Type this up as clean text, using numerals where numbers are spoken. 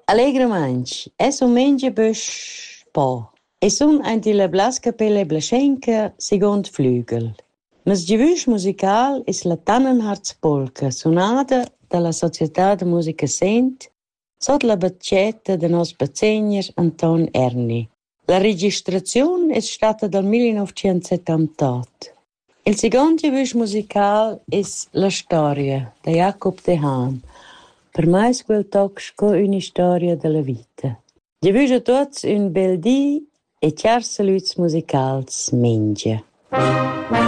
Allegramaing, un mengia bösch po. E sun ein la Blaskapelle Blaschenka second flügel. Mas giavüsch musical is la Tannenharz-Polka, suonada dalla Società de Musica Sent, sot la baccetta de nos bazzegner Anton Erni. La registrazione è stata dal 1978. Il secondo giavüsch musical is La Storia, da Jacob de Haan. Per me è quel toc sco una storia della vita. Giavüsch a tots un bel dì e chars saluts musicals mengia.